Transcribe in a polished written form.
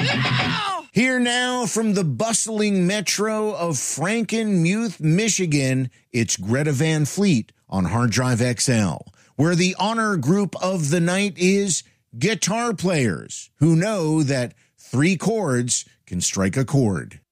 Here now from the bustling metro of Frankenmuth, Michigan, it's Greta Van Fleet on Hard Drive XL, where the honor group of the night is guitar players who know that 3 chords can strike a chord.